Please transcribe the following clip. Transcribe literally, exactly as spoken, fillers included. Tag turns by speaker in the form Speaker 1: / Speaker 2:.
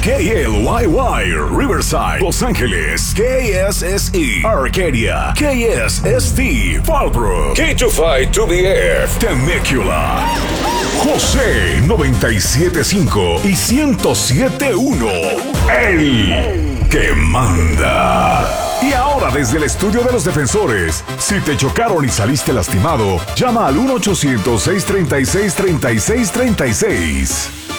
Speaker 1: K L Y Y, Riverside, Los Ángeles, K S S E, Arcadia, K S S T, Fallbrook, K veinticinco B F, Temecula, José noventa y siete punto cinco y ciento siete punto uno, el que manda. Y ahora desde el estudio de los defensores, si te chocaron y saliste lastimado, llama al uno ochocientos, seiscientos treinta y seis, treinta y seis treinta y seis.